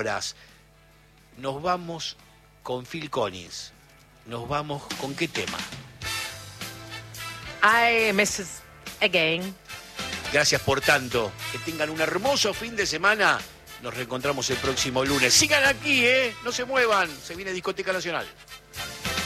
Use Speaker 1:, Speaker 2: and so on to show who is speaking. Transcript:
Speaker 1: horas. Nos vamos con Phil Collins. Nos vamos con ¿qué tema?
Speaker 2: I Miss Again.
Speaker 1: Gracias por tanto. Que tengan un hermoso fin de semana. Nos reencontramos el próximo lunes. Sigan aquí, no se muevan. Se viene Discoteca Nacional.